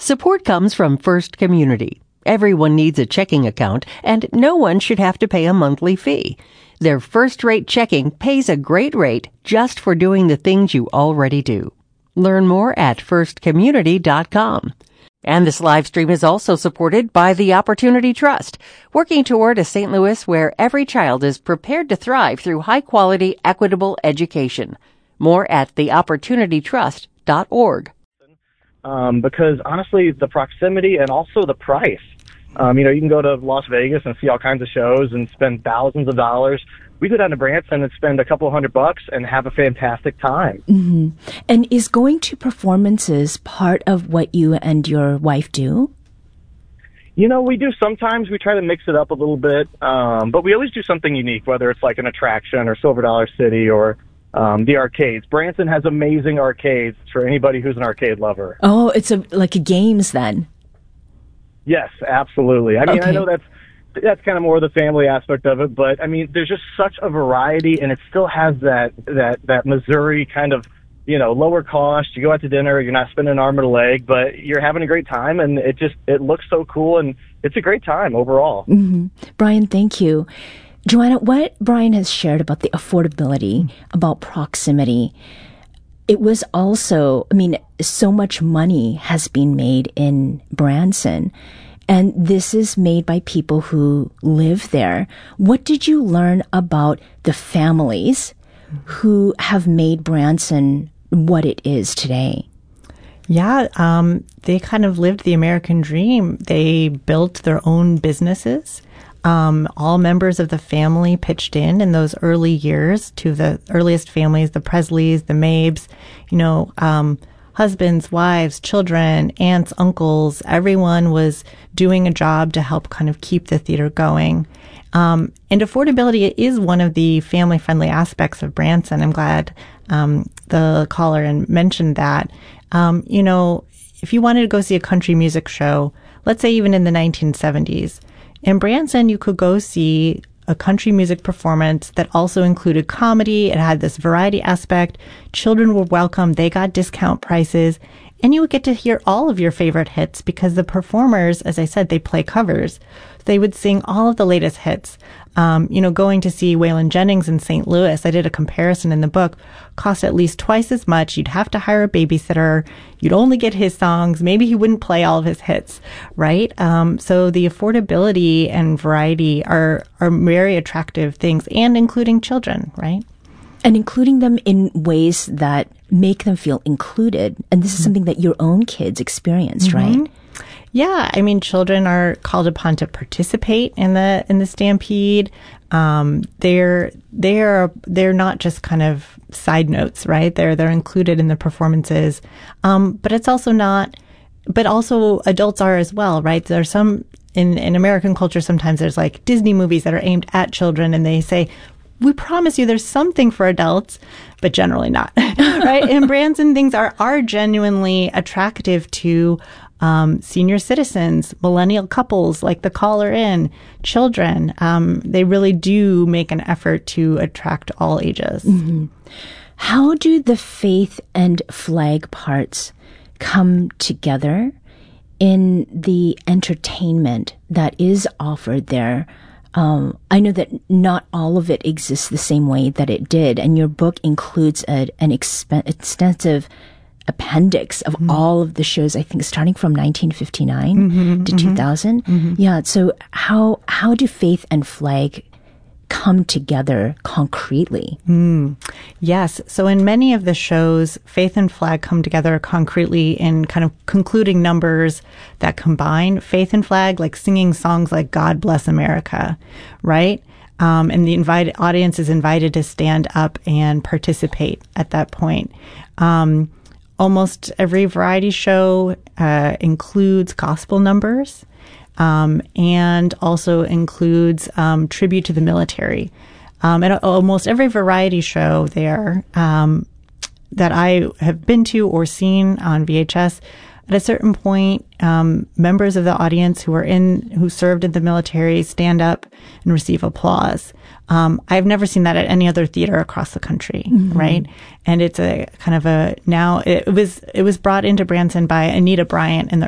Support comes from First Community. Everyone needs a checking account, and no one should have to pay a monthly fee. Their first-rate checking pays a great rate just for doing the things you already do. Learn more at firstcommunity.com. And this live stream is also supported by the Opportunity Trust, working toward a St. Louis where every child is prepared to thrive through high-quality, equitable education. More at theopportunitytrust.org. Because honestly, the proximity and also the price. You can go to Las Vegas and see all kinds of shows and spend thousands of dollars. We go down to Branson and spend a couple $100 and have a fantastic time. Mm-hmm. And is going to performances part of what you and your wife do? We do sometimes. We try to mix it up a little bit, but we always do something unique, whether it's like an attraction or Silver Dollar City or the arcades. Branson has amazing arcades for anybody who's an arcade lover. Oh, it's like a games then. Yes, absolutely. I Okay. know that's kind of more the family aspect of it, but there's just such a variety, and it still has that Missouri kind of, lower cost. You go out to dinner, you're not spending an arm and a leg, but you're having a great time, and it looks so cool, and it's a great time overall. Mm-hmm. Brian, thank you. Joanna, what Brian has shared about the affordability, about proximity, it was also, so much money has been made in Branson, and this is made by people who live there. What did you learn about the families who have made Branson what it is today? Yeah, they kind of lived the American dream. They built their own businesses. All members of the family pitched in those early years to the earliest families, the Presleys, the Mabes, husbands, wives, children, aunts, uncles. Everyone was doing a job to help kind of keep the theater going. And affordability is one of the family-friendly aspects of Branson. I'm glad the caller mentioned that. If you wanted to go see a country music show, let's say even in the 1970s, in Branson, you could go see a country music performance that also included comedy. It had this variety aspect. Children were welcome. They got discount prices. And you would get to hear all of your favorite hits because the performers, as I said, they play covers. They would sing all of the latest hits. Going to see Waylon Jennings in St. Louis, I did a comparison in the book, cost at least twice as much. You'd have to hire a babysitter. You'd only get his songs. Maybe he wouldn't play all of his hits, right? So the affordability and variety are very attractive things, and including children, right? And including them in ways that make them feel included. And this is something that your own kids experienced, right? Yeah, children are called upon to participate in the Stampede. They're not just kind of side notes, right? They're included in the performances. But it's also not. But also adults are as well, right? There's some in American culture. Sometimes there's like Disney movies that are aimed at children, and they say, "We promise you, there's something for adults," but generally not, right? In Branson, things are genuinely attractive to senior citizens, millennial couples like the caller in, children. They really do make an effort to attract all ages. Mm-hmm. How do the faith and flag parts come together in the entertainment that is offered there? I know that not all of it exists the same way that it did, and your book includes an extensive appendix of all of the shows, I think, starting from 1959 to 2000. Mm-hmm. Yeah, so how do faith and flag come together concretely? Yes. So in many of the shows, faith and flag come together concretely in kind of concluding numbers that combine faith and flag, like singing songs like God Bless America, right? And the audience is invited to stand up and participate at that point. Almost every variety show includes gospel numbers and also includes tribute to the military. And almost every variety show there that I have been to or seen on VHS, at a certain point, members of the audience who served in the military stand up and receive applause. I've never seen that at any other theater across the country, right? And it's a kind of it was brought into Branson by Anita Bryant in the